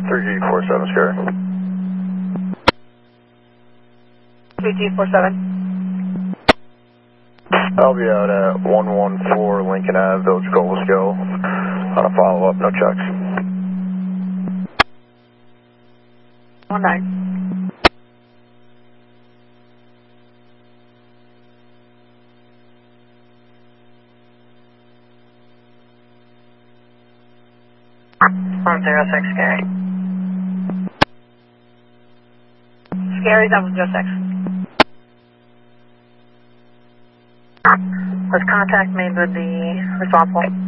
3G47 Scary. 3G47. I'll be out at 114 Lincoln Ave, Village Goldskill on a follow-up, no checks. 19. One 06 Scary. Scary 006. Was contact made with the responsible?